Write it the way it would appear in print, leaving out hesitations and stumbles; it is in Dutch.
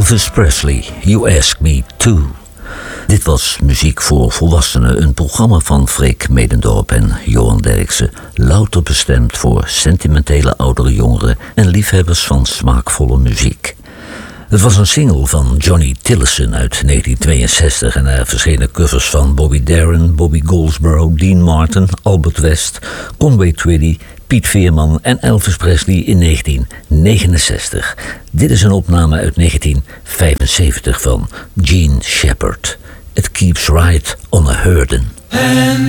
Elvis Presley, You Ask Me To. Dit was Muziek voor Volwassenen, een programma van Freek Medendorp en Johan Derksen. Louter bestemd voor sentimentele oudere jongeren en liefhebbers van smaakvolle muziek. Het was een single van Johnny Tillotson uit 1962 en er verschenen covers van Bobby Darin, Bobby Goldsboro, Dean Martin, Albert West, Conway Twitty, Piet Veerman en Elvis Presley in 1969. Dit is een opname uit 1975 van Gene Shepard. It keeps right on a hurtin'.